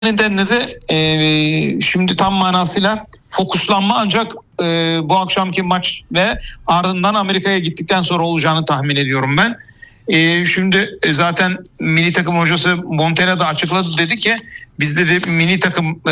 nedenle de şimdi tam manasıyla fokuslanma ancak bu akşamki maç ve ardından Amerika'ya gittikten sonra olacağını tahmin ediyorum ben. Şimdi zaten milli takım hocası Montella da açıkladı, dedi ki biz dedi milli takım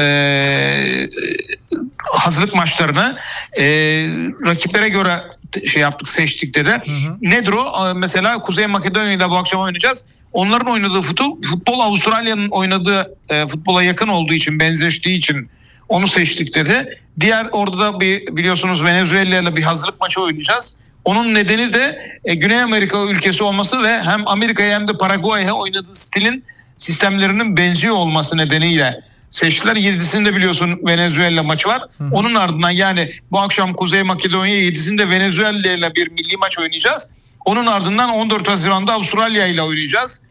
hazırlık maçlarını rakiplere göre seçtik dedi. Hı hı. Nedir o? Mesela Kuzey Makedonya ile bu akşam oynayacağız. Onların oynadığı futbol Avustralya'nın oynadığı futbola yakın olduğu için, benzeştiği için onu seçtik dedi. Diğer orada da biliyorsunuz Venezuela ile bir hazırlık maçı oynayacağız. Onun nedeni de Güney Amerika ülkesi olması ve hem Amerika'ya hem de Paraguay'a oynadığı sistemlerinin benziyor olması nedeniyle seçtiler. 7'sinde biliyorsun Venezuela maçı var. Hı. Onun ardından yani bu akşam Kuzey Makedonya, 7'sinde Venezuela ile bir milli maç oynayacağız. Onun ardından 14 Haziran'da Avustralya ile oynayacağız.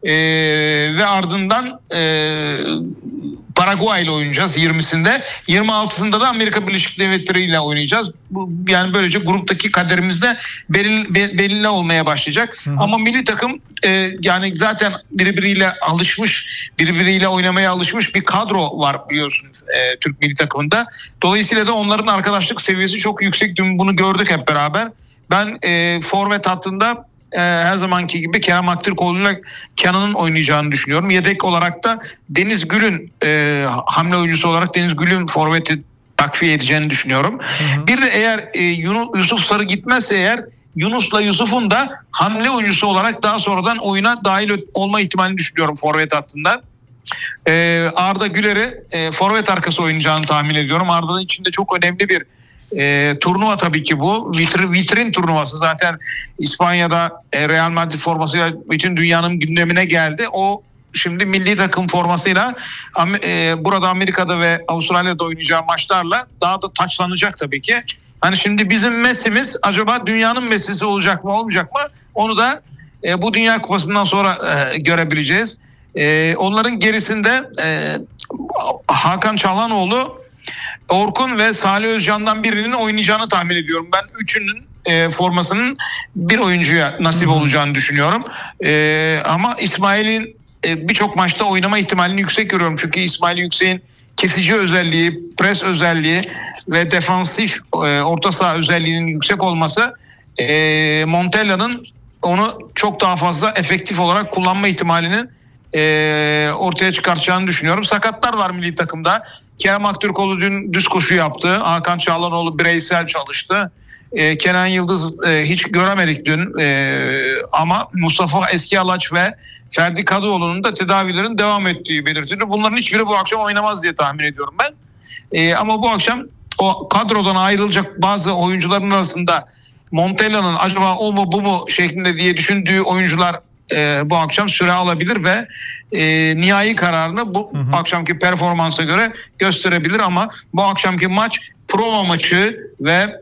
Ve ardından Paraguay ile oynayacağız 20'sinde. 26'sında da Amerika Birleşik Devletleri ile oynayacağız. Yani böylece gruptaki kaderimiz de belli olmaya başlayacak. Hı hı. Ama milli takım yani zaten birbiriyle oynamaya alışmış bir kadro var biliyorsunuz Türk milli takımında. Dolayısıyla da onların arkadaşlık seviyesi çok yüksek. Dün bunu gördük hep beraber. Ben forvet hattında her zamanki gibi Kerem Aktürkoğlu ile Kenan'ın oynayacağını düşünüyorum. Yedek olarak da Deniz Gül'ün hamle oyuncusu olarak Deniz Gül'ün forveti takviye edeceğini düşünüyorum. Hı hı. Bir de eğer Yusuf Sarı gitmezse eğer Yunus'la Yusuf'un da hamle oyuncusu olarak daha sonradan oyuna dahil olma ihtimalini düşünüyorum forvet hattında. Arda Güler'i forvet arkası oynayacağını tahmin ediyorum. Arda'nın içinde çok önemli bir turnuva tabii ki bu. Vitrin turnuvası zaten İspanya'da Real Madrid formasıyla bütün dünyanın gündemine geldi. O şimdi milli takım formasıyla burada Amerika'da ve Avustralya'da oynayacağı maçlarla daha da taçlanacak tabii ki. Hani şimdi bizim Messi'miz acaba dünyanın Messi'si olacak mı olmayacak mı? Onu da bu Dünya Kupası'ndan sonra görebileceğiz. Onların gerisinde Hakan Çalhanoğlu, Orkun ve Salih Özcan'dan birinin oynayacağını tahmin ediyorum. Ben üçünün formasının bir oyuncuya nasip olacağını düşünüyorum. Ama İsmail'in birçok maçta oynama ihtimalini yüksek görüyorum. Çünkü İsmail Yüksek'in kesici özelliği, pres özelliği ve defansif orta saha özelliğinin yüksek olması Montella'nın onu çok daha fazla efektif olarak kullanma ihtimalinin ortaya çıkartacağını düşünüyorum. Sakatlar var milli takımda. Kerem Aktürkoğlu dün düz koşu yaptı. Hakan Çalhanoğlu bireysel çalıştı. Kenan Yıldız hiç göremedik dün. Ama Mustafa Eskialaç ve Ferdi Kadıoğlu'nun da tedavilerin devam ettiği belirtildi. Bunların hiçbiri bu akşam oynamaz diye tahmin ediyorum ben. Ama bu akşam o kadrodan ayrılacak bazı oyuncuların arasında Montella'nın acaba o mu bu mu şeklinde diye düşündüğü oyuncular bu akşam süre alabilir ve nihai kararını bu akşamki performansa göre gösterebilir. Ama bu akşamki maç prova maçı ve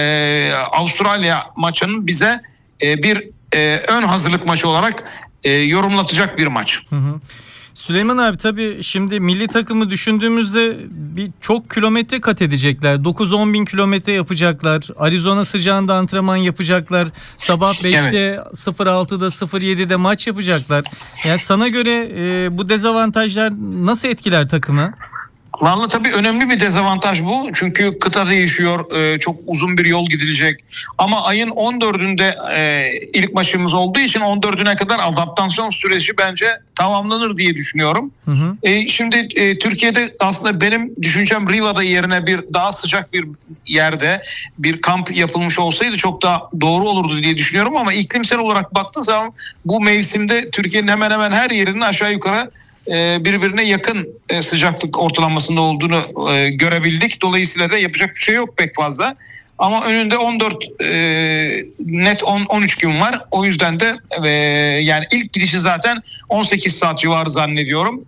Avustralya maçının bize bir ön hazırlık maçı olarak yorumlatacak bir maç. Hı hı. Süleyman abi, tabii şimdi milli takımı düşündüğümüzde çok kilometre kat edecekler. 9-10 bin kilometre yapacaklar. Arizona sıcağında antrenman yapacaklar. Sabah 5'te, evet. 06'da, 07'de maç yapacaklar. Yani sana göre bu dezavantajlar nasıl etkiler takımı? Vallahi tabii önemli bir dezavantaj bu. Çünkü kıta değişiyor. Çok uzun bir yol gidilecek. Ama ayın 14'ünde ilk maçımız olduğu için 14'üne kadar adaptasyon süreci bence tamamlanır diye düşünüyorum. Hı hı. Şimdi Türkiye'de aslında benim düşüncem Riva'da yerine bir daha sıcak bir yerde bir kamp yapılmış olsaydı çok daha doğru olurdu diye düşünüyorum. Ama iklimsel olarak baktığın zaman bu mevsimde Türkiye'nin hemen hemen her yerinin aşağı yukarı birbirine yakın sıcaklık ortalamasında olduğunu görebildik. Dolayısıyla da yapacak bir şey yok pek fazla. Ama önünde 14 net 13 gün var. O yüzden de yani ilk gidişi zaten 18 saat civarı zannediyorum.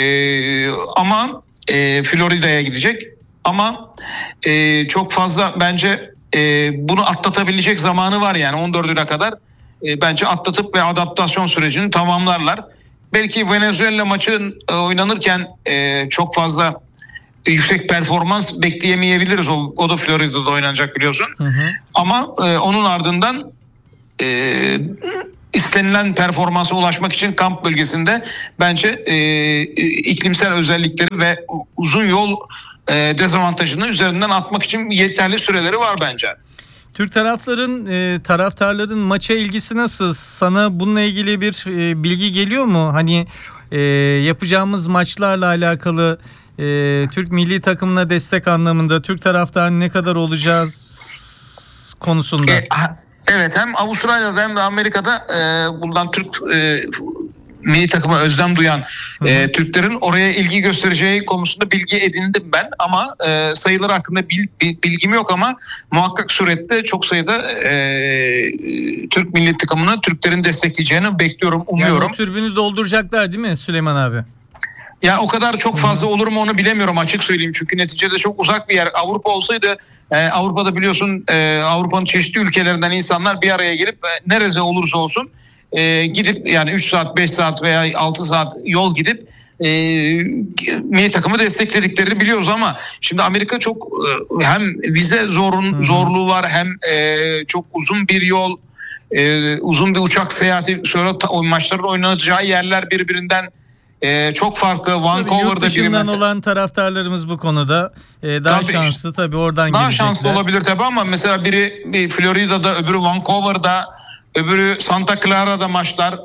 Ama Florida'ya gidecek. Ama çok fazla bence bunu atlatabilecek zamanı var yani 14'üne kadar. Bence atlatıp ve adaptasyon sürecini tamamlarlar. Belki Venezuela maçı oynanırken çok fazla yüksek performans bekleyemeyebiliriz. O da Florida'da oynanacak biliyorsun. Hı hı. Ama onun ardından istenilen performansa ulaşmak için kamp bölgesinde bence iklimsel özellikleri ve uzun yol dezavantajını üzerinden atmak için yeterli süreleri var bence. Türk taraftarların maça ilgisi nasıl? Sana bununla ilgili bir bilgi geliyor mu? Hani yapacağımız maçlarla alakalı Türk milli takımına destek anlamında Türk taraftarı ne kadar olacağız konusunda. Evet, hem Avustralya'da hem de Amerika'da bundan Türk milli takıma özlem duyan Türklerin oraya ilgi göstereceği konusunda bilgi edindim ben, ama sayıları hakkında bilgim yok, ama muhakkak surette çok sayıda Türk milli takımını Türklerin destekleyeceğini bekliyorum, umuyorum. Yani tribünü dolduracaklar değil mi Süleyman abi? Ya o kadar çok fazla olur mu onu bilemiyorum, açık söyleyeyim. Çünkü neticede çok uzak bir yer. Avrupa olsaydı, Avrupa'da biliyorsun Avrupa'nın çeşitli ülkelerinden insanlar bir araya gelip nerede olursa olsun gidip, yani 3 saat 5 saat veya 6 saat yol gidip milli takımı desteklediklerini biliyoruz, ama şimdi Amerika çok hem vize zorluğu var, hem çok uzun bir yol, uzun bir uçak seyahati, sonra maçların oynanacağı yerler birbirinden çok farklı. Vancouver'da yurt dışından olan taraftarlarımız bu konuda daha şanslı tabii, oradan daha gelecekler. şanslı olabilir tabii, ama mesela biri bir Florida'da, öbürü Vancouver'da, öbürü Santa Clara'da maçlar.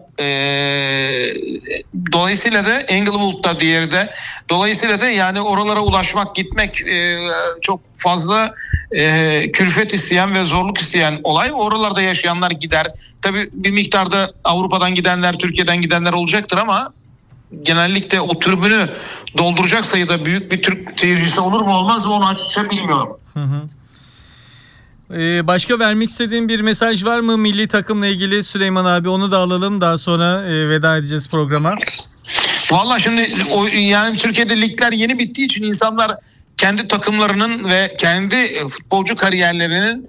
Dolayısıyla da Englewood'da, diğeri de. Dolayısıyla da yani oralara ulaşmak, gitmek çok fazla külfet isteyen ve zorluk isteyen olay. Oralarda yaşayanlar gider. Tabii bir miktarda Avrupa'dan gidenler, Türkiye'den gidenler olacaktır, ama genellikle o tribünü dolduracak sayıda büyük bir Türk seyircisi olur mu olmaz mı onu açıkça bilmiyorum. Başka vermek istediğin bir mesaj var mı milli takımla ilgili Süleyman abi? Onu da alalım, daha sonra veda edeceğiz programa. Vallahi şimdi yani Türkiye'de ligler yeni bittiği için insanlar kendi takımlarının ve kendi futbolcu kariyerlerinin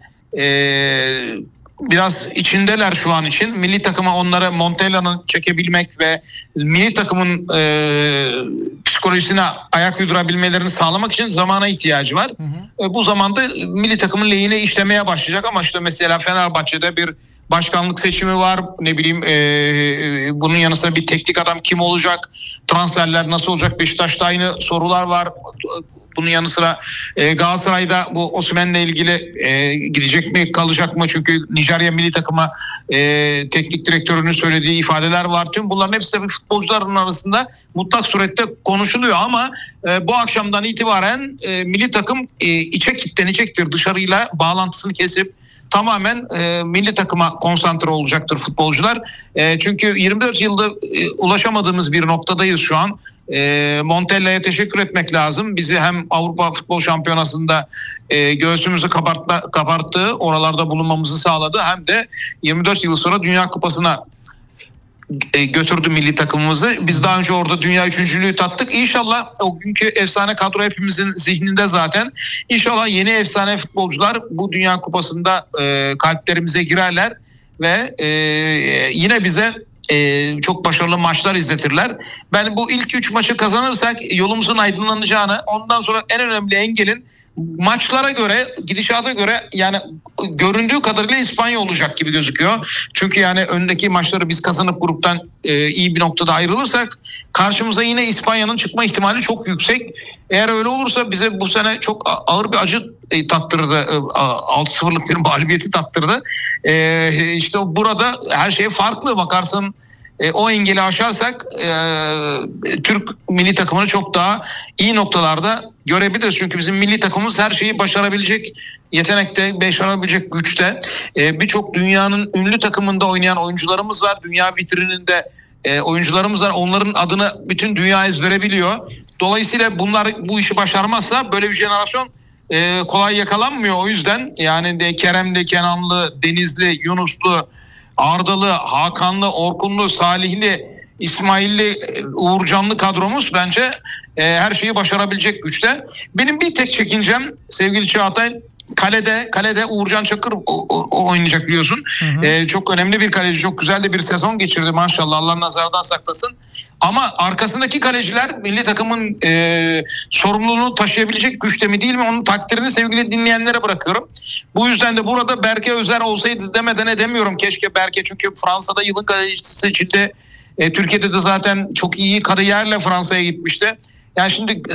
biraz içindeler şu an için. Milli takıma onlara Montella'nı çekebilmek ve milli takımın psikolojisine ayak uydurabilmelerini sağlamak için zamana ihtiyacı var. Bu zamanda milli takımın lehine işlemeye başlayacak, ama işte mesela Fenerbahçe'de bir başkanlık seçimi var. Ne bileyim bunun yanı sıra bir teknik adam kim olacak? Transferler nasıl olacak? Beşiktaş'ta aynı sorular var. Bunun yanı sıra Galatasaray'da bu Osimhen'le ilgili gidecek mi, kalacak mı? Çünkü Nijerya milli takıma teknik direktörünün söylediği ifadeler var. Tüm bunların hepsi tabii futbolcuların arasında mutlak surette konuşuluyor, ama bu akşamdan itibaren milli takım içe kilitlenecektir. Dışarıyla bağlantısını kesip tamamen milli takıma konsantre olacaktır futbolcular. Çünkü 24 yılda ulaşamadığımız bir noktadayız şu an. Montella'ya teşekkür etmek lazım. Bizi hem Avrupa Futbol Şampiyonası'nda göğsümüzü kabarttı, oralarda bulunmamızı sağladı, hem de 24 yıl sonra Dünya Kupası'na götürdü milli takımımızı. Biz daha önce orada dünya üçüncülüğü tattık. İnşallah o günkü efsane kadro hepimizin zihninde zaten. İnşallah yeni efsane futbolcular bu Dünya Kupası'nda kalplerimize girerler ve yine bize çok başarılı maçlar izletirler. Ben bu ilk 3 maçı kazanırsak yolumuzun aydınlanacağını, ondan sonra en önemli engelin maçlara göre, gidişata göre yani göründüğü kadarıyla İspanya olacak gibi gözüküyor. Çünkü yani öndeki maçları biz kazanıp gruptan iyi bir noktada ayrılırsak karşımıza yine İspanya'nın çıkma ihtimali çok yüksek. Eğer öyle olursa bize bu sene çok ağır bir acı tattırdı. 6-0'lık bir mağlubiyeti tattırdı. İşte burada her şey farklı. Bakarsın o engeli aşarsak Türk milli takımını çok daha iyi noktalarda görebiliriz. Çünkü bizim milli takımımız her şeyi başarabilecek yetenekte, başarabilecek güçte. Birçok dünyanın ünlü takımında oynayan oyuncularımız var. Dünya vitrininde oyuncularımız var. Onların adını bütün dünya ezbere biliyor. Dolayısıyla bunlar bu işi başarmazsa böyle bir jenerasyon kolay yakalanmıyor. O yüzden yani Kerem'li, Kenanlı, Denizli, Yunuslu, Ardalı, Hakanlı, Orkunlu, Salihli, İsmailli, Uğurcanlı kadromuz bence her şeyi başarabilecek güçte. Benim bir tek çekincem sevgili Çağatay, Kalede Uğurcan Çakır o oynayacak biliyorsun. Çok önemli bir kaleci. Çok güzel de bir sezon geçirdi maşallah. Allah nazardan saklasın. Ama arkasındaki kaleciler milli takımın sorumluluğunu taşıyabilecek güçte mi değil mi? Onun takdirini sevgili dinleyenlere bırakıyorum. Bu yüzden de burada Berke Özer olsaydı demeden edemiyorum. Keşke Berke, çünkü Fransa'da yılın kalecisi seçildi. Türkiye'de de zaten çok iyi kariyerle Fransa'ya gitmişti. Yani şimdi